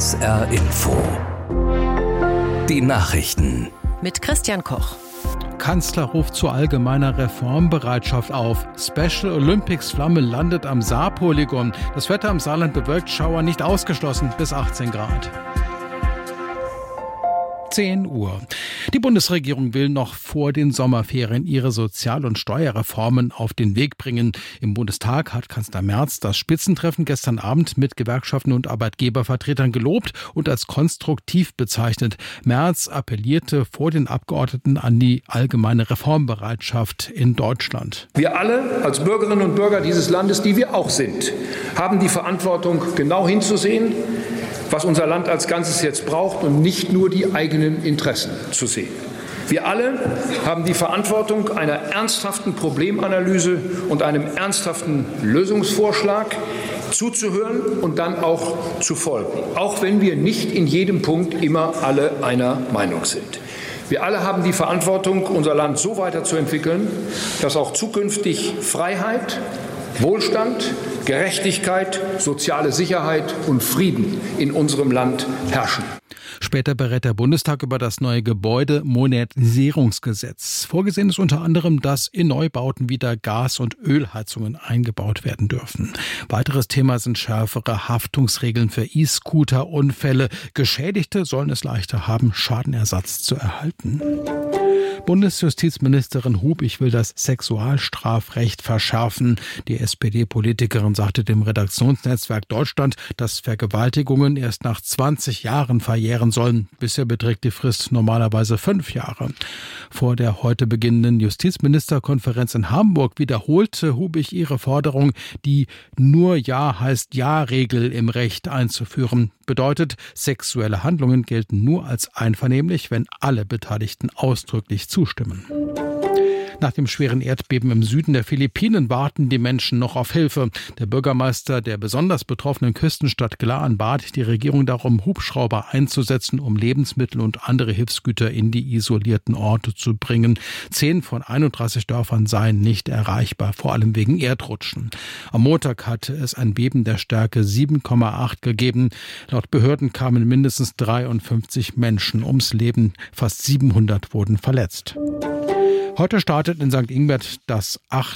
SR Info. Die Nachrichten. Mit Christian Koch. Kanzler ruft zu allgemeiner Reformbereitschaft auf. Special Olympics Flamme landet am Saarpolygon. Das Wetter im Saarland bewölkt, Schauer nicht ausgeschlossen, bis 18 Grad. 10 Uhr. Die Bundesregierung will noch vor den Sommerferien ihre Sozial- und Steuerreformen auf den Weg bringen. Im Bundestag hat Kanzler Merz das Spitzentreffen gestern Abend mit Gewerkschaften und Arbeitgebervertretern gelobt und als konstruktiv bezeichnet. Merz appellierte vor den Abgeordneten an die allgemeine Reformbereitschaft in Deutschland. Wir alle als Bürgerinnen und Bürger dieses Landes, die wir auch sind, haben die Verantwortung, genau hinzusehen, was unser Land als Ganzes jetzt braucht und nicht nur die eigenen Interessen zu sehen. Wir alle haben die Verantwortung einer ernsthaften Problemanalyse und einem ernsthaften Lösungsvorschlag zuzuhören und dann auch zu folgen, auch wenn wir nicht in jedem Punkt immer alle einer Meinung sind. Wir alle haben die Verantwortung, unser Land so weiterzuentwickeln, dass auch zukünftig Freiheit, Wohlstand, Gerechtigkeit, soziale Sicherheit und Frieden in unserem Land herrschen. Später berät der Bundestag über das neue Gebäudemodernisierungsgesetz. Vorgesehen ist unter anderem, dass in Neubauten wieder Gas- und Ölheizungen eingebaut werden dürfen. Weiteres Thema sind schärfere Haftungsregeln für E-Scooter-Unfälle. Geschädigte sollen es leichter haben, Schadenersatz zu erhalten. Bundesjustizministerin Hubich will das Sexualstrafrecht verschärfen. Die SPD-Politikerin sagte dem Redaktionsnetzwerk Deutschland, dass Vergewaltigungen erst nach 20 Jahren verjähren sollen. Bisher beträgt die Frist normalerweise 5 Jahre. Vor der heute beginnenden Justizministerkonferenz in Hamburg wiederholte Hubich ihre Forderung, die nur Ja heißt Ja-Regel im Recht einzuführen. Bedeutet, sexuelle Handlungen gelten nur als einvernehmlich, wenn alle Beteiligten ausdrücklich zustimmen. Nach dem schweren Erdbeben im Süden der Philippinen warten die Menschen noch auf Hilfe. Der Bürgermeister der besonders betroffenen Küstenstadt Glaan bat die Regierung darum, Hubschrauber einzusetzen, um Lebensmittel und andere Hilfsgüter in die isolierten Orte zu bringen. 10 von 31 Dörfern seien nicht erreichbar, vor allem wegen Erdrutschen. Am Montag hatte es ein Beben der Stärke 7,8 gegeben. Laut Behörden kamen mindestens 53 Menschen ums Leben. Fast 700 wurden verletzt. Heute startet in St. Ingbert das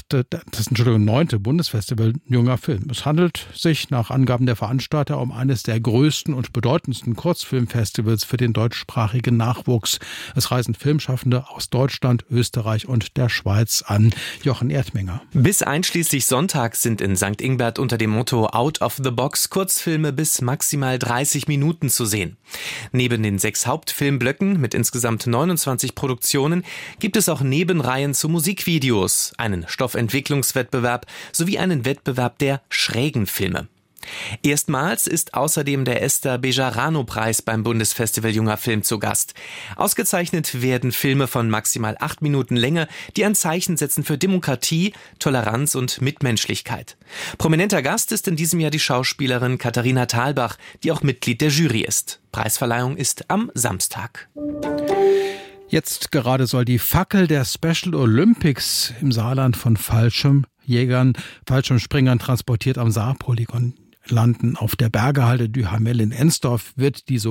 9. Bundesfestival Junger Film. Es handelt sich nach Angaben der Veranstalter um eines der größten und bedeutendsten Kurzfilmfestivals für den deutschsprachigen Nachwuchs. Es reisen Filmschaffende aus Deutschland, Österreich und der Schweiz an. Jochen Erdmenger. Bis einschließlich Sonntag sind in St. Ingbert unter dem Motto Out of the Box Kurzfilme bis maximal 30 Minuten zu sehen. Neben den 6 Hauptfilmblöcken mit insgesamt 29 Produktionen gibt es auch Nebenreihen zu Musikvideos, einen Stoffentwicklungswettbewerb sowie einen Wettbewerb der schrägen Filme. Erstmals ist außerdem der Esther Bejarano-Preis beim Bundesfestival Junger Film zu Gast. Ausgezeichnet werden Filme von maximal 8 Minuten Länge, die ein Zeichen setzen für Demokratie, Toleranz und Mitmenschlichkeit. Prominenter Gast ist in diesem Jahr die Schauspielerin Katharina Thalbach, die auch Mitglied der Jury ist. Preisverleihung ist am Samstag. Jetzt gerade soll die Fackel der Special Olympics im Saarland von Fallschirmspringern transportiert am Saarpolygon landen. Auf der Bergehalde Duhamel in Ensdorf wird die